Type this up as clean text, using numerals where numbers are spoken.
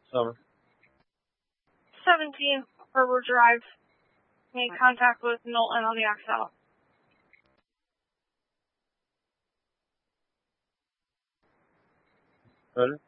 Summer. 17 Herbert Drive. Made contact with Knowlton on the Axel. Ready?